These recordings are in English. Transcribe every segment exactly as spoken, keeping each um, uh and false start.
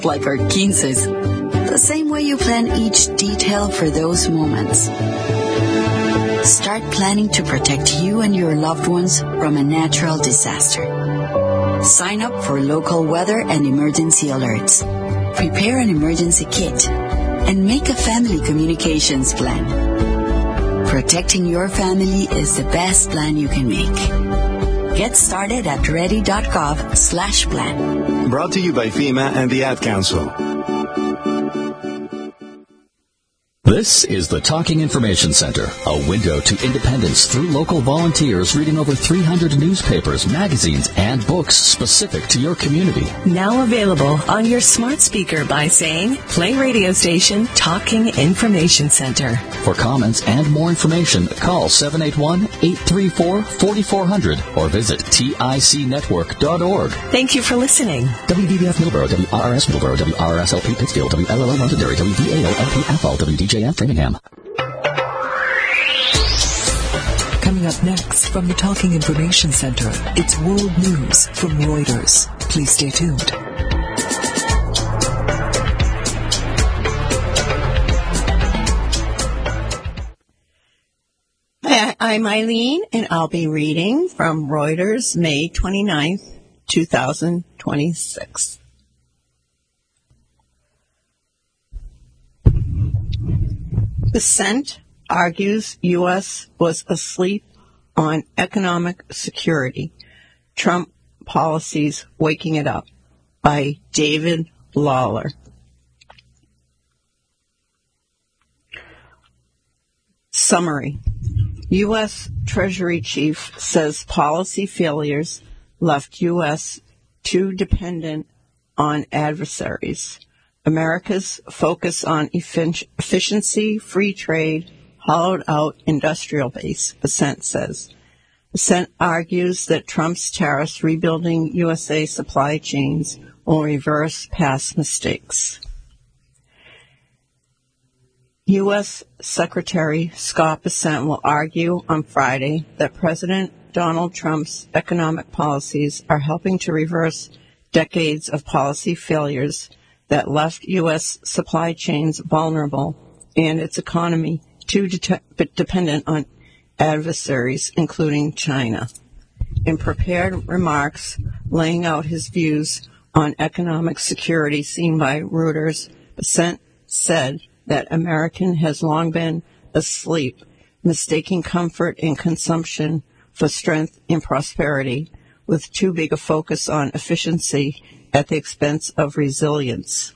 like our quinces, the same way you plan each detail for those moments. Start planning to protect you and your loved ones from a natural disaster. Sign up for local weather and emergency alerts. Prepare an emergency kit and make a family communications plan. Protecting your family is the best plan you can make. Get started at ready.gov slash plan. Brought to you by FEMA and the Ad Council. This is the Talking Information Center, a window to independence through local volunteers reading over three hundred newspapers, magazines, and books specific to your community. Now available on your smart speaker by saying, play radio station Talking Information Center. For comments and more information, call seven eight one, eight three four, four four zero zero or visit tic network dot org. Thank you for listening. W D B F Middleborough, W R R S Middleborough, W R R S L P Pittsfield, W L L M Londonderry, W D A O L P F L, W D J F Framingham. Coming up next from the Talking Information Center, it's world news from Reuters. Please stay tuned. Hi, I'm Eileen, and I'll be reading from Reuters, May twenty-ninth, twenty twenty-six. Dissent argues U S was asleep on economic security. Trump policies waking it up, by David Lawler. Summary. U S Treasury Chief says policy failures left U S too dependent on adversaries. America's focus on efficiency, free trade, hollowed out industrial base, Dissent says. Dissent argues that Trump's tariffs rebuilding U S A supply chains will reverse past mistakes. U S Secretary Scott Bessent will argue on Friday that President Donald Trump's economic policies are helping to reverse decades of policy failures that left U S supply chains vulnerable and its economy too de- dependent on adversaries, including China. In prepared remarks laying out his views on economic security seen by Reuters, Bessent said that America has long been asleep, mistaking comfort and consumption for strength and prosperity, with too big a focus on efficiency at the expense of resilience.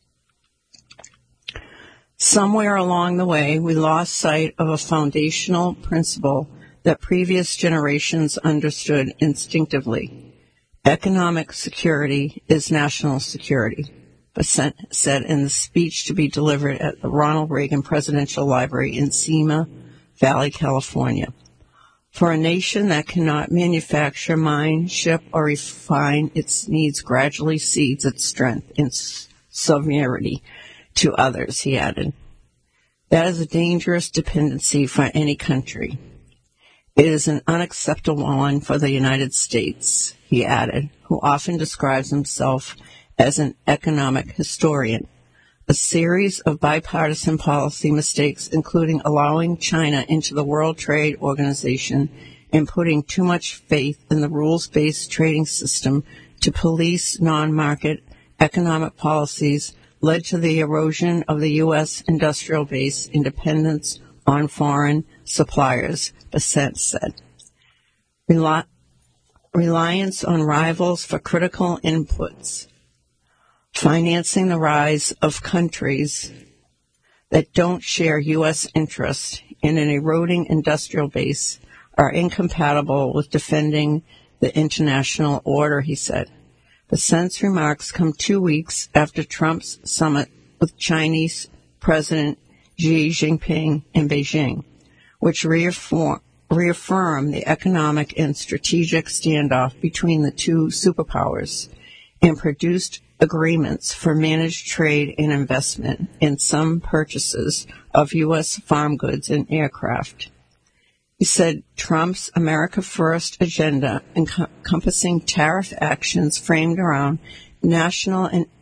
Somewhere along the way, we lost sight of a foundational principle that previous generations understood instinctively. Economic security is national security, Bessent said in the speech to be delivered at the Ronald Reagan Presidential Library in Sima Valley, California. For a nation that cannot manufacture, mine, ship, or refine its needs gradually cedes its strength and sovereignty to others, he added. That is a dangerous dependency for any country. It is an unacceptable one for the United States, he added, who often describes himself as an economic historian. A series of bipartisan policy mistakes, including allowing China into the World Trade Organization and putting too much faith in the rules-based trading system to police non-market economic policies, led to the erosion of the U S industrial base and dependence on foreign suppliers, Bessent said. Reli- reliance on rivals for critical inputs, financing the rise of countries that don't share U S interests in an eroding industrial base are incompatible with defending the international order, he said. Bessent's remarks come two weeks after Trump's summit with Chinese President Xi Jinping in Beijing, which reaffirm, reaffirmed the economic and strategic standoff between the two superpowers and produced agreements for managed trade and investment in some purchases of U S farm goods and aircraft. He said Trump's America First agenda, encompassing tariff actions framed around national and